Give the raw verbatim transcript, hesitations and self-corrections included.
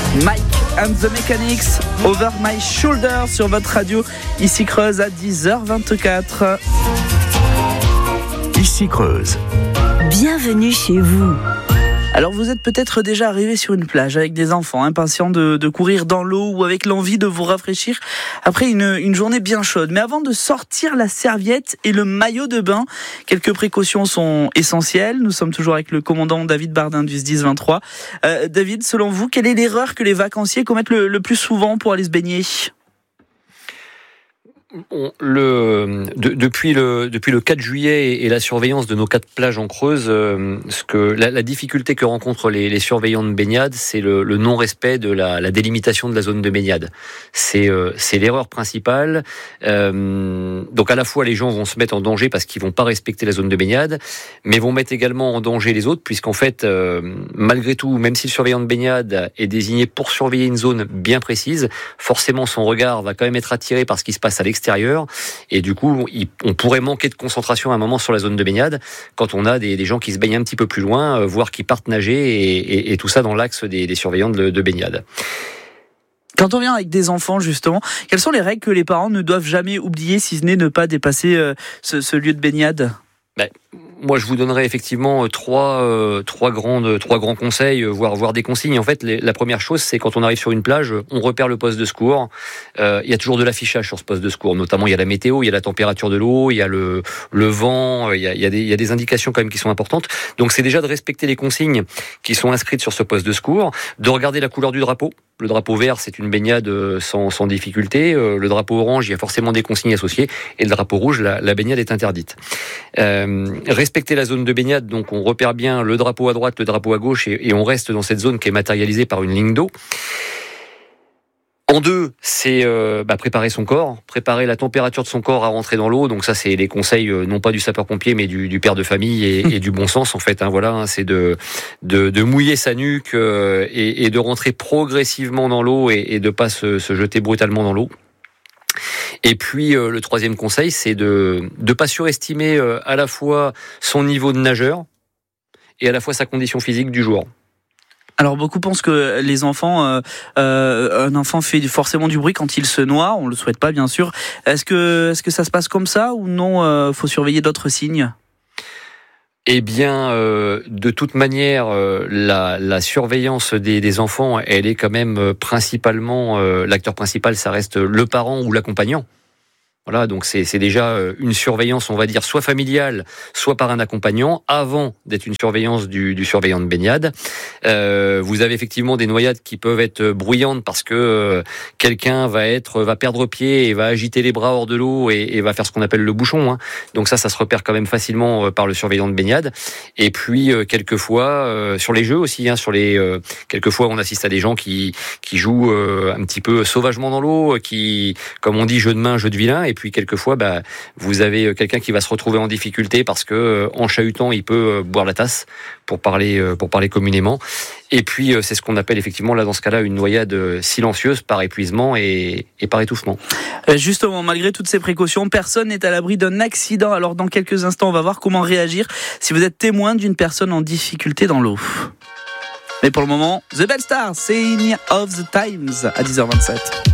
Mike and the Mechanics, Over My Shoulder sur votre radio. Ici Creuse à dix heures vingt-quatre. Ici Creuse. Bienvenue chez vous. Alors vous êtes peut-être déjà arrivé sur une plage avec des enfants impatients de, de courir dans l'eau ou avec l'envie de vous rafraîchir après une, une journée bien chaude. Mais avant de sortir la serviette et le maillot de bain, quelques précautions sont essentielles. Nous sommes toujours avec le commandant David Bardin du S D I S vingt-trois. Euh, David, selon vous, quelle est l'erreur que les vacanciers commettent le, le plus souvent pour aller se baigner ? On, le, de, depuis, le, depuis le quatre juillet et, et la surveillance de nos quatre plages en Creuse, euh, ce que, la, la difficulté que rencontrent les, les surveillants de baignade, c'est le, le non-respect de la, la délimitation de la zone de baignade. C'est, euh, c'est l'erreur principale. Euh, donc à la fois les gens vont se mettre en danger parce qu'ils vont pas respecter la zone de baignade, mais vont mettre également en danger les autres, puisqu'en fait, euh, malgré tout, même si le surveillant de baignade est désigné pour surveiller une zone bien précise, forcément son regard va quand même être attiré par ce qui se passe à l'extérieur. extérieur et du coup on pourrait manquer de concentration à un moment sur la zone de baignade quand on a des, des gens qui se baignent un petit peu plus loin, voire qui partent nager et, et, et tout ça dans l'axe des, des surveillants de, de baignade. Quand on vient avec des enfants justement, quelles sont les règles que les parents ne doivent jamais oublier si ce n'est ne pas dépasser euh, ce, ce lieu de baignade ? Ben, moi, je vous donnerais effectivement trois, euh, trois, grandes, trois grands conseils, voire, voire des consignes. En fait, les, la première chose, c'est quand on arrive sur une plage, on repère le poste de secours. Euh, il y a toujours de l'affichage sur ce poste de secours. Notamment, il y a la météo, il y a la température de l'eau, il y a le, le vent, il y a, il y a des, il y a des indications quand même qui sont importantes. Donc, c'est déjà de respecter les consignes qui sont inscrites sur ce poste de secours, de regarder la couleur du drapeau. Le drapeau vert, c'est une baignade sans, sans difficulté. Le drapeau orange, il y a forcément des consignes associées. Et le drapeau rouge, la, la baignade est interdite. Euh, respecter la zone de baignade, donc on repère bien le drapeau à droite, le drapeau à gauche, et, et on reste dans cette zone qui est matérialisée par une ligne d'eau. En deux, c'est euh, bah, préparer son corps, préparer la température de son corps à rentrer dans l'eau. Donc ça, c'est les conseils euh, non pas du sapeur-pompier, mais du, du père de famille et, et du bon sens en fait. Hein, voilà, hein, c'est de, de de mouiller sa nuque euh, et, et de rentrer progressivement dans l'eau et, et de pas se, se jeter brutalement dans l'eau. Et puis euh, le troisième conseil, c'est de de pas surestimer euh, à la fois son niveau de nageur et à la fois sa condition physique du jour. Alors beaucoup pensent que les enfants, euh, euh, un enfant fait forcément du bruit quand il se noie. On le souhaite pas, bien sûr. Est-ce que, est-ce que ça se passe comme ça ou non ? euh, Faut surveiller d'autres signes. Eh bien, euh, de toute manière, euh, la, la surveillance des, des enfants, elle est quand même euh, principalement euh, l'acteur principal, ça reste le parent ou l'accompagnant. Voilà, donc c'est, c'est déjà une surveillance, on va dire, soit familiale, soit par un accompagnant, avant d'être une surveillance du, du surveillant de baignade. Euh, vous avez effectivement des noyades qui peuvent être bruyantes parce que euh, quelqu'un va être, va perdre pied et va agiter les bras hors de l'eau et, et va faire ce qu'on appelle le bouchon. Hein. Donc ça, ça se repère quand même facilement euh, par le surveillant de baignade. Et puis euh, quelquefois euh, sur les jeux aussi, hein, sur les euh, quelquefois on assiste à des gens qui qui jouent euh, un petit peu sauvagement dans l'eau, qui, comme on dit, jeu de main, jeu de vilain. Et puis quelquefois, bah, vous avez quelqu'un qui va se retrouver en difficulté parce que en chahutant, il peut boire la tasse, pour parler pour parler communément. Et puis c'est ce qu'on appelle effectivement là dans ce cas-là une noyade silencieuse par épuisement et, et par étouffement. Justement, malgré toutes ces précautions, personne n'est à l'abri d'un accident. Alors dans quelques instants, on va voir comment réagir si vous êtes témoin d'une personne en difficulté dans l'eau. Mais pour le moment, The Belle Star, Sign of the Times à dix heures vingt-sept.